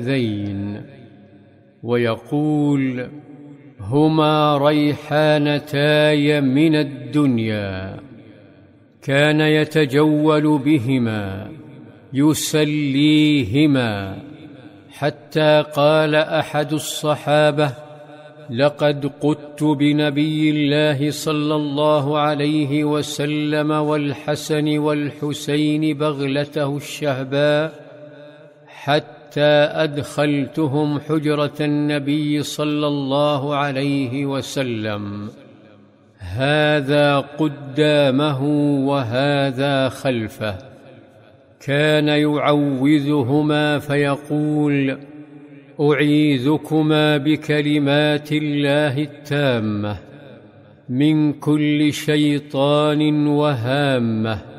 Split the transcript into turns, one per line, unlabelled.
ذين، ويقول: هما ريحانتاي من الدنيا. كان يتجول بهما يسليهما، حتى قال أحد الصحابة: لقد قدت بنبي الله صلى الله عليه وسلم والحسن والحسين بغلته الشهباء، حتى أدخلتهم حجرة النبي صلى الله عليه وسلم، هذا قدامه وهذا خلفه. كان يعوذهما فيقول: أعيذكما بكلمات الله التامة من كل شيطان وهامة.